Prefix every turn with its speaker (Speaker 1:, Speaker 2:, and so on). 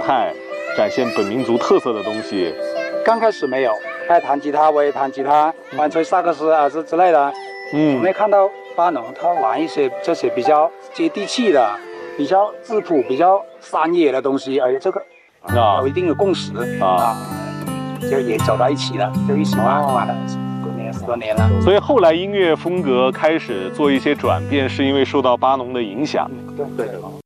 Speaker 1: 态，展现本民族特色的东西？
Speaker 2: 刚开始没有，爱弹吉他我也弹吉他，玩吹萨克斯啊之类的。没看到巴农他玩一些这些比较接地气的、比较质朴、比较山野的东西，而且这个有一定的共识就也走到一起了，就一起玩了10多年了。
Speaker 1: 所以后来音乐风格开始做一些转变，是因为受到巴农的影响。
Speaker 2: 对。